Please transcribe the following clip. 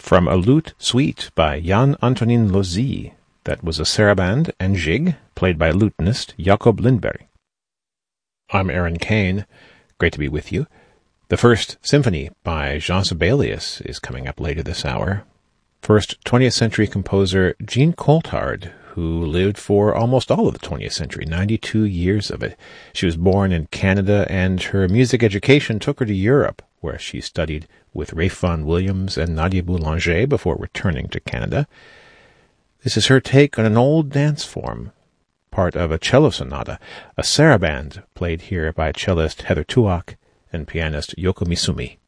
from a lute suite by Jan Antonin Lozi. That was a saraband and jig, played by lutenist Jakob Lindberg. I'm Aaron Kane. Great to be with you. The First Symphony by Jean Sibelius is coming up later this hour. First 20th century composer Jean Coulthard, who lived for almost all of the 20th century, 92 years of it. She was born in Canada, and her music education took her to Europe, where she studied with Ralph Vaughan Williams and Nadia Boulanger before returning to Canada. This is her take on an old dance form, part of a cello sonata, a saraband played here by cellist Heather Tuak and pianist Yoko Misumi.